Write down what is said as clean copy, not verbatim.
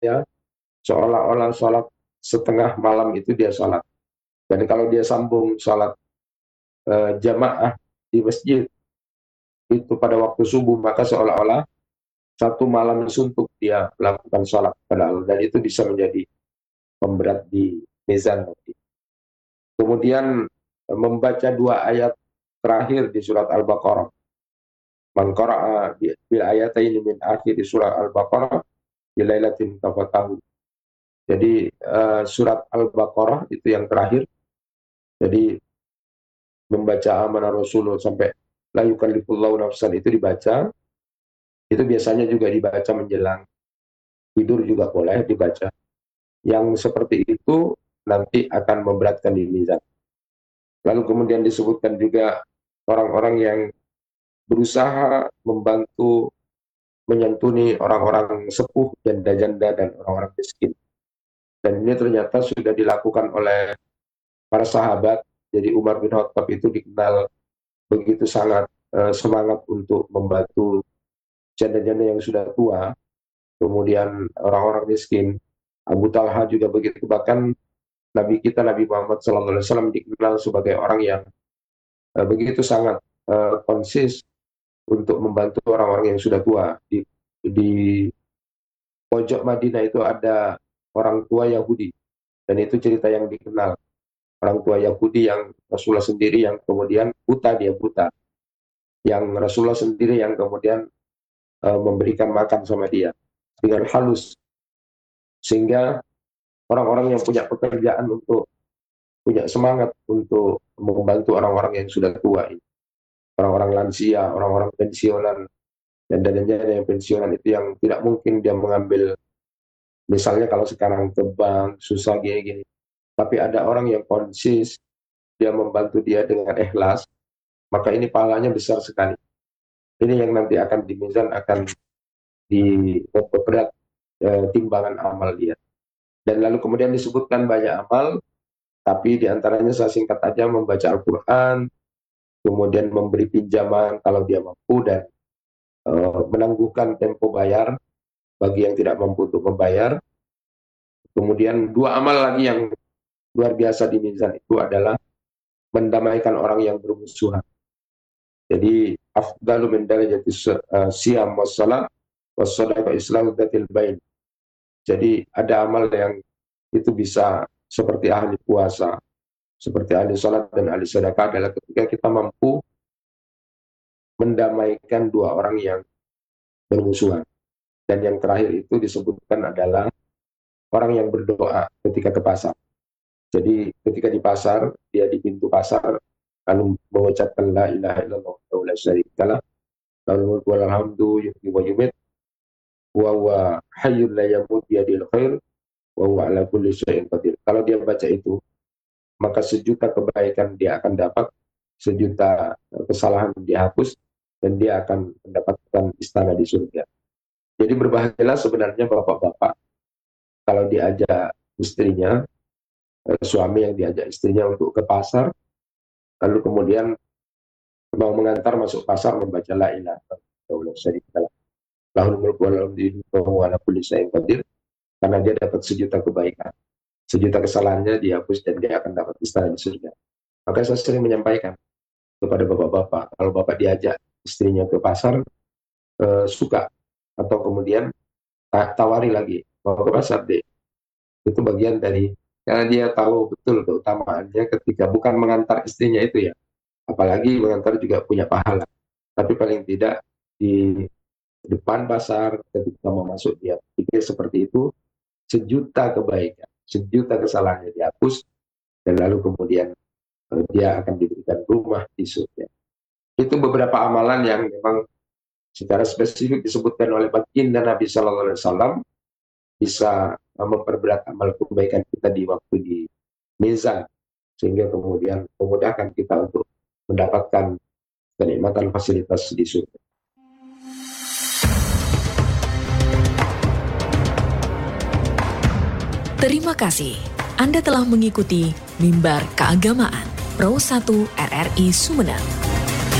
ya, seolah-olah sholat setengah malam itu dia sholat. Dan kalau dia sambung sholat jamaah di masjid itu pada waktu subuh, maka seolah-olah satu malam suntuk dia melakukan sholat pada Allah, dan itu bisa menjadi pemberat di mizan nanti. Kemudian membaca 2 ayat terakhir di surat Al-Baqarah. Man qara'a bil ayataini min akhir di surat Al-Baqarah bi lailatin tafatahu. Jadi surat Al-Baqarah itu yang terakhir. Jadi membaca amanah Rasulullah sampai la yukallifullahu nafsan itu dibaca. Itu biasanya juga dibaca menjelang tidur, juga boleh dibaca. Yang seperti itu nanti akan memberatkan di mizan. Lalu kemudian disebutkan juga orang-orang yang berusaha membantu menyantuni orang-orang sepuh, janda-janda, dan orang-orang miskin. Dan ini ternyata sudah dilakukan oleh para sahabat. Jadi Umar bin Khattab itu dikenal begitu sangat semangat untuk membantu janda-janda yang sudah tua, kemudian orang-orang miskin. Abu Talha juga begitu. Bahkan Nabi kita, Nabi Muhammad SAW, dikenal sebagai orang yang begitu sangat konsis untuk membantu orang-orang yang sudah tua. Di pojok Madinah itu ada orang tua Yahudi, dan itu cerita yang dikenal. Orang tua Yahudi yang Rasulullah sendiri yang kemudian buta, dia buta. Yang Rasulullah sendiri yang kemudian memberikan makan sama dia dengan halus. Sehingga orang-orang yang punya pekerjaan untuk punya semangat untuk membantu orang-orang yang sudah tua ini. Orang-orang lansia, orang-orang pensiunan, dan yang pensiunan itu yang tidak mungkin dia mengambil, misalnya kalau sekarang ke bank, susah gini-gini. Tapi ada orang yang konsis, dia membantu dia dengan ikhlas, maka ini pahalanya besar sekali. Ini yang nanti akan di mizan, akan diberat timbangan amal dia. Dan lalu kemudian disebutkan banyak amal, tapi diantaranya saya singkat aja: membaca Al-Quran, kemudian memberi pinjaman kalau dia mampu, dan menangguhkan tempo bayar bagi yang tidak mampu untuk membayar. Kemudian 2 amal lagi yang luar biasa di mizan itu adalah mendamaikan orang yang bermusuhan. Jadi afdalu min darajati siyam wassalat wassadaqah islahu dzatil bain. Jadi ada amal yang itu bisa seperti ahli puasa, seperti ahli salat dan ahli sedekah, adalah ketika kita mampu mendamaikan 2 orang yang bermusuhan. Dan yang terakhir itu disebutkan adalah orang yang berdoa ketika ke pasar. Jadi ketika di pasar, dia di pintu pasar, lalu mengucapkan la ilaha illallah wa la syarikalah, lahul mulku wal hamdu yuhyi wa yumiit wa huwa hayyul la yamut biyadil khair wa huwa ala kulli syai'in qadir. Kalau dia baca itu, maka 1.000.000 kebaikan dia akan dapat, 1.000.000 kesalahan dihapus, dan dia akan mendapatkan istana di surga. Jadi berbahagialah sebenarnya bapak-bapak kalau diajak istrinya, suami yang diajak istrinya untuk ke pasar, lalu kemudian mau mengantar masuk pasar membaca la ilaha illallah syarikalah, lahul mulku wal hamdu wa huwa ala kulli syai'in qadir, karena dia dapat 1.000.000 kebaikan, 1.000.000 kesalahannya dihapus, dan dia akan dapat istana di surga. Maka saya sering menyampaikan kepada bapak-bapak, kalau bapak diajak istrinya ke pasar, suka, atau kemudian tawari lagi, mau ke pasar deh, itu bagian dari, karena dia tahu betul keutamaannya ketika bukan mengantar istrinya itu ya, apalagi mengantar juga punya pahala, tapi paling tidak di depan pasar ketika mau masuk dia pikir seperti itu, 1.000.000 kebaikan, 1.000.000 kesalahannya dihapus, dan lalu kemudian dia akan diberikan rumah di surga. Itu beberapa amalan yang memang secara spesifik disebutkan oleh baginda Nabi Sallallahu Alaihi Wasallam, bisa memperberat amal kebaikan kita di waktu di mizan, sehingga kemudian memudahkan kita untuk mendapatkan kenikmatan fasilitas di surga. Terima kasih. Anda telah mengikuti Mimbar Keagamaan Pro 1 RRI Sumeneb.